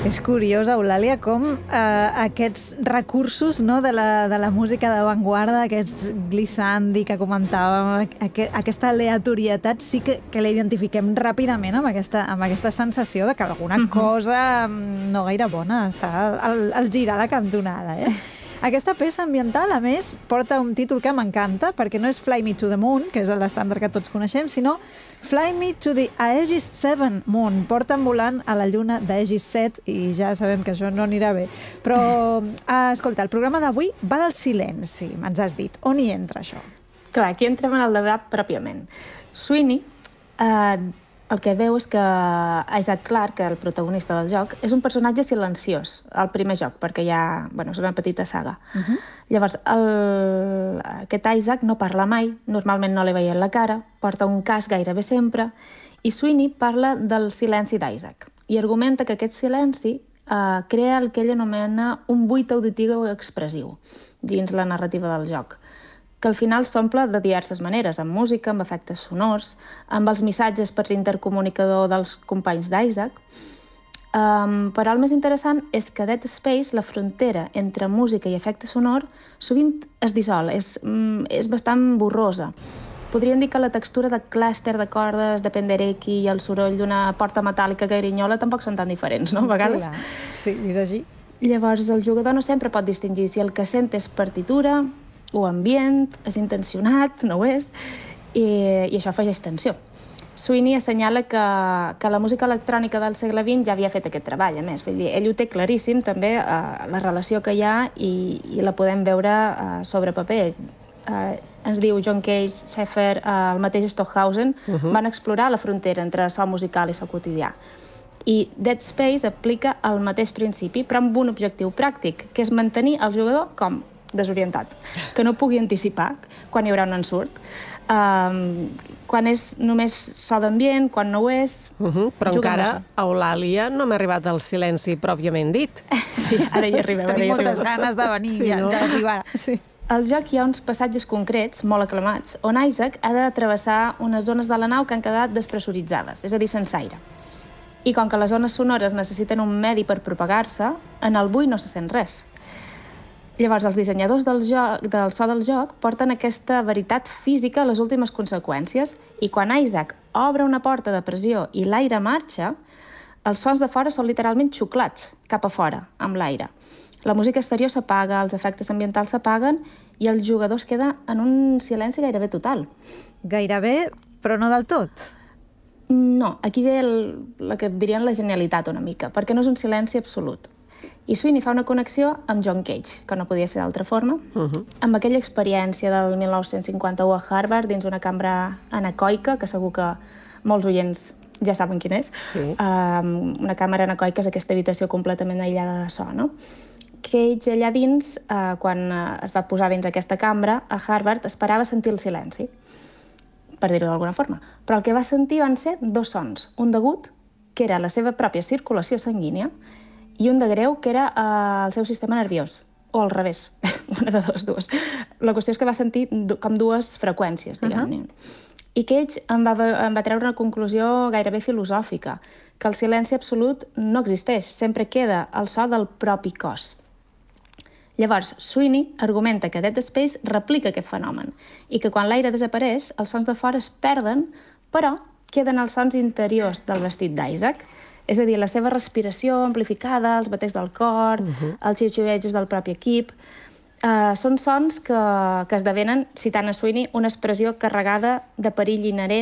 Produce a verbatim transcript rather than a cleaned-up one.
És curiós, Eulàlia, com eh, aquests recursos, no, de, la, de la música d'avantguarda, aquests glissandi que comentàvem, aqu aquesta aleatorietat, sí que, que la identifiquem ràpidament amb aquesta, amb aquesta sensació de que alguna uh -huh. cosa no gaire bona està al, al girar de cantonada. Eh? Aquesta peça ambiental, a més, porta un títol que m'encanta, perquè no és Fly Me to the Moon, que és l'estàndard que tots coneixem, sinó Fly Me to the Aegis seven Moon. Porten volant a la lluna d'Aegis set, i ja sabem que això no anirà bé. Però, eh, escolta, el programa d'avui va del silenci, ens has dit. On hi entra això? Clar, aquí entrem en el debat pròpiament. Sweeney, eh, el que veu és que Isaac Clarke, el protagonista del joc, és un personatge silenciós al primer joc, perquè ja, bueno, és una petita saga. Uh -huh. Llavors, el, aquest Isaac no parla mai, normalment no li veiem la cara, porta un casc gairebé sempre, i Sweeney parla del silenci d'Isaac i argumenta que aquest silenci eh, crea el que ell anomena un buit auditiu expressiu dins la narrativa del joc, que al final s'omple de diverses maneres, amb música, amb efectes sonors, amb els missatges per l'intercomunicador dels companys d'Isaac. Um, però el més interessant és que a Dead Space la frontera entre música i efecte sonor sovint es dissol, és, mm, és bastant borrosa. Podríem dir que la textura de clúster de cordes, de penderecki i el soroll d'una porta metàl·lica que grinyola tampoc són tan diferents, no?, a vegades. Clar. Sí, és així. Llavors, el jugador no sempre pot distingir si el que sent és partitura o ambient, és intencionat, no ho és, i, i això afegeix tensió. Sweeney assenyala que, que la música electrònica del segle vint ja havia fet aquest treball, a més. Vull dir, ell ho té claríssim, també, eh, la relació que hi ha, i, i la podem veure eh, sobre paper. Eh, ens diu John Cage, Schaeffer, eh, el mateix Stockhausen, uh -huh. van explorar la frontera entre so musical i so quotidià. I Dead Space aplica el mateix principi, però amb un objectiu pràctic, que és mantenir el jugador com desorientat, que no pugui anticipar quan hi haurà un ensurt, um, quan és només so d'ambient, quan no ho és... Uh -huh, però encara, Eulàlia, no m'ha arribat el silenci pròpiament dit. Sí, ara hi arribem. Tenim ara hi moltes arribem. ganes de venir, sí, ja, no? d'arribar. Sí. Al joc hi ha uns passatges concrets, molt aclamats, on Isaac ha de travessar unes zones de la nau que han quedat despressuritzades, és a dir, sense aire. I com que les zones sonores necessiten un medi per propagar-se, en el buit no se sent res. Llavors, els dissenyadors del, joc, del so del joc porten aquesta veritat física a les últimes conseqüències, i quan Isaac obre una porta de pressió i l'aire marxa, els sons de fora són literalment xuclats cap a fora, amb l'aire. La música exterior s'apaga, els efectes ambientals s'apaguen i el jugador es queda en un silenci gairebé total. Gairebé, però no del tot. No, aquí ve el, la que dirien la genialitat una mica, perquè no és un silenci absolut. I Sweeney fa una connexió amb John Cage, que no podia ser d'altra forma, uh -huh. amb aquella experiència del mil nou-cents cinquanta-u a Harvard dins una cambra anecoica, que segur que molts oients ja saben quin és. Sí. Um, una càmera anecoica és aquesta habitació completament aïllada de so, no? Cage allà dins, uh, quan es va posar dins aquesta cambra, a Harvard, esperava sentir el silenci, per dir-ho d'alguna forma. Però el que va sentir van ser dos sons. Un d'agut, que era la seva pròpia circulació sanguínia, i un de greu, que era uh, el seu sistema nerviós, o al revés, una de dos, dues. La qüestió és que va sentir com dues freqüències, diguem-ne. Uh -huh. I Cage en va, en va treure una conclusió gairebé filosòfica, que el silenci absolut no existeix, sempre queda el so del propi cos. Llavors, Sweeney argumenta que Dead Space replica aquest fenomen i que quan l'aire desapareix, els sons de fora es perden, però queden els sons interiors del vestit d'Isaac, és a dir, la seva respiració amplificada, els batecs del cor, uh -huh. els xiuxiuejos del propi equip. Uh, són sons que, que esdevenen, citant a Sweeney, una expressió carregada de perill inherent